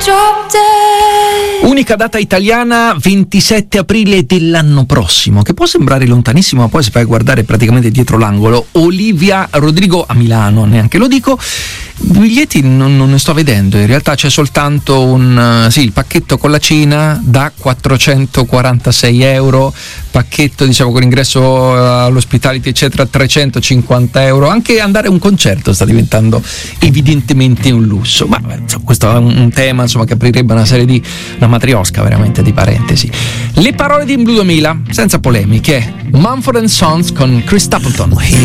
Unica data italiana, 27 aprile dell'anno prossimo, che può sembrare lontanissimo, ma poi si fa guardare praticamente dietro l'angolo. Olivia Rodrigo a Milano, neanche lo dico. Biglietti non ne sto vedendo, in realtà c'è soltanto il pacchetto con la cena da 446 euro, pacchetto diciamo con ingresso all'hospitality eccetera 350 euro. Anche andare a un concerto sta diventando evidentemente un lusso, ma insomma, questo è un tema insomma che aprirebbe una matriosca veramente di parentesi. Le parole di In Blue 2000 senza polemiche, Mumford & Sons con Chris Stapleton.